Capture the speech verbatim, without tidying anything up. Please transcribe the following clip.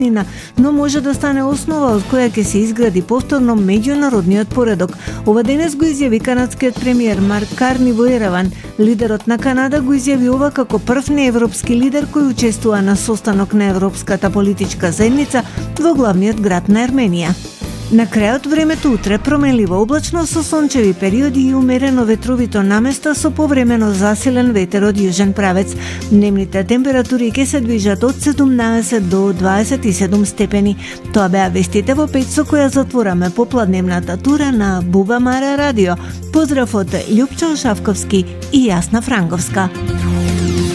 но може да стане основа од која ќе се изгради повторно меѓународниот поредок. Ова денес го изјави канадскиот премиер Марк Карни во Ереван. Лидерот на Канада го изјави ова како прв неевропски лидер кој учествува на состанок на Европската политичка заедница во главниот град на Ерменија. На крајот времето утре променливо облачно со сончеви периоди и умерено ветровито наместа со повремено засилен ветер од јужен правец. Дневните температури ќе се движат од седумнаесет до дваесет и седум степени. Тоа беа вестите во пет со која затвораме попладневната тура на Буба Мара радио. Поздрав од Љупчо Шавковски и Јасна Франговска.